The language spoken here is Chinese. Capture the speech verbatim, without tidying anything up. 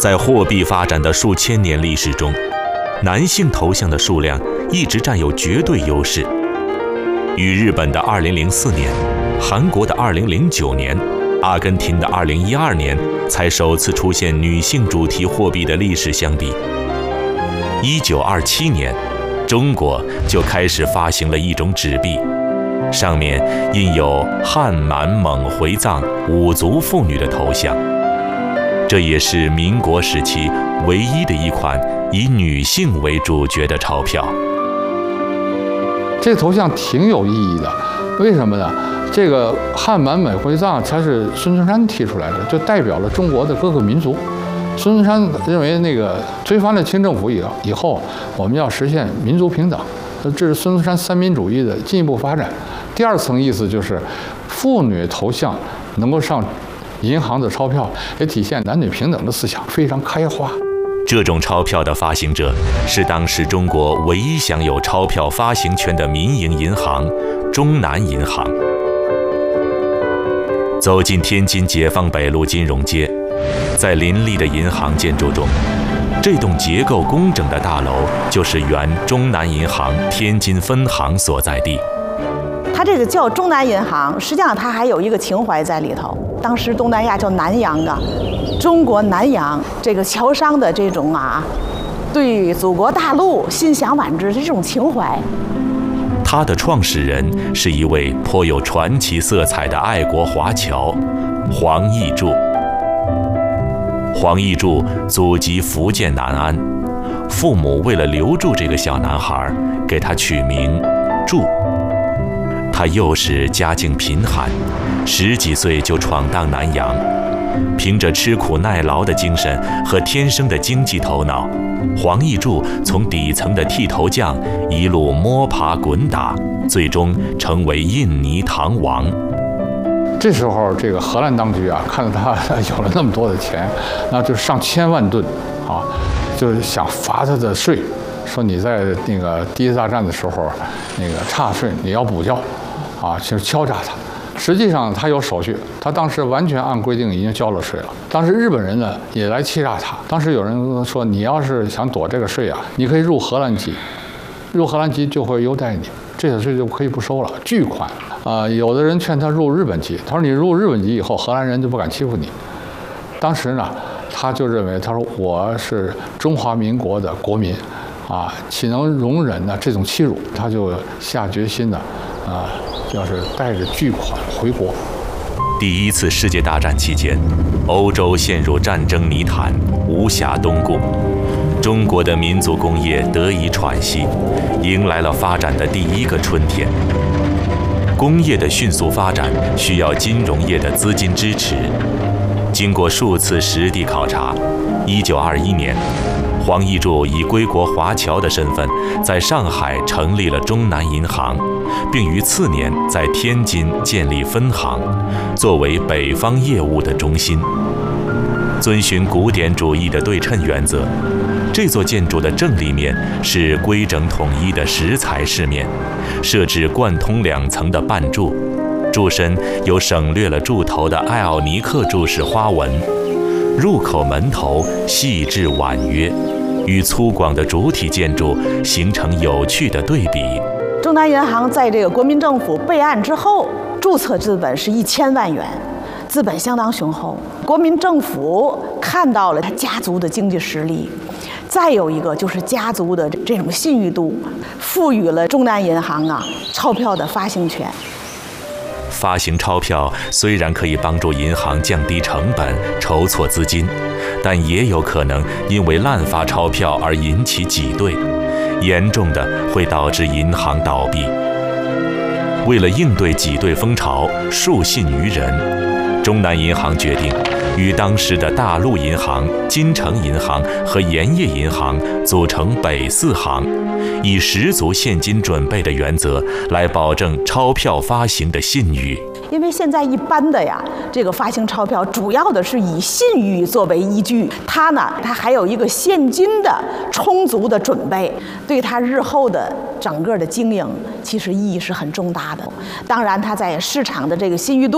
在货币发展的数千年历史中，男性头像的数量一直占有绝对优势。与日本的二零零四年、韩国的二零零九年、阿根廷的二零一二年才首次出现女性主题货币的历史相比，一九二七年，中国就开始发行了一种纸币，上面印有汉满蒙回藏五族妇女的头像。这也是民国时期唯一的一款以女性为主角的钞票。 这个头像挺有意义的，为什么呢？这个汉满蒙回藏它是孙中山提出来的，就代表了中国的各个民族。孙中山认为，那个推翻了清政府以以后，我们要实现民族平等，这是孙中山三民主义的进一步发展。第二层意思就是，妇女头像能够上银行的钞票，也体现男女平等的思想，非常开花。 这种钞票的发行者是当时中国唯一享有钞票发行权的民营银行——中南银行。走进天津解放北路金融街，在林立的银行建筑中，这栋结构工整的大楼就是原中南银行天津分行所在地。 它这个叫中南银行，实际上它还有一个情怀在里头。当时东南亚叫南洋啊，中国南洋这个侨商的这种啊，对祖国大陆心向往之的这种情怀。 它的创始人是一位颇有传奇色彩的爱国华侨黄义柱。黄义柱祖籍福建南安，父母为了留住这个小男孩，给他取名柱。他幼时家境贫寒，十几岁就闯荡南洋，凭着吃苦耐劳的精神和天生的经济头脑，黄义柱从底层的剃头匠一路摸爬滚打，最终成为印尼糖王。 这时候，这个荷兰当局啊，看到他有了那么多的钱，那就上千万吨，啊，就是想罚他的税，说你在那个第一次大战的时候，那个差税你要补交，啊，就是敲诈他。实际上他有手续，他当时完全按规定已经交了税了。当时日本人呢也来欺诈他，当时有人说，你要是想躲这个税啊，你可以入荷兰籍，入荷兰籍就会优待你，这些税就可以不收了，巨款。啊、呃，有的人劝他入日本籍，他说你入日本籍以后，荷兰人就不敢欺负你。当时呢，他就认为，他说我是中华民国的国民，啊，岂能容忍呢这种欺辱？他就下决心呢，啊，要是带着巨款回国。 第一次世界大战期间，欧洲陷入战争泥潭，无暇东顾。中国的民族工业得以喘息，迎来了发展的第一个春天。工业的迅速发展需要金融业的资金支持。经过数次实地考察，一九二一年，黄义柱以归国华侨的身份，在上海成立了中南银行，并于次年在天津建立分行，作为北方业务的中心。遵循古典主义的对称原则，这座建筑的正立面是规整统一的石材饰面，设置贯通两层的半柱，柱身有省略了柱头的艾奥尼克柱式花纹，入口门头细致婉约，与粗犷的主体建筑形成有趣的对比。 中南银行在这个国民政府备案之后，注册资本是一千万元，资本相当雄厚。国民政府看到了他家族的经济实力，再有一个就是家族的这种信誉度，赋予了中南银行啊钞票的发行权。 发行钞票虽然可以帮助银行降低成本、筹措资金，但也有可能因为滥发钞票而引起挤兑，严重的会导致银行倒闭。为了应对挤兑风潮，树信于人，中南银行决定与当时的大陆银行、金城银行和盐业银行组成北四行，以十足现金准备的原则来保证钞票发行的信誉。 因为现在一般的呀，这个发行钞票主要的是以信誉作为依据，它呢，它还有一个现金的充足的准备，对它日后的整个的经营其实意义是很重大的。当然，它在市场的这个信誉度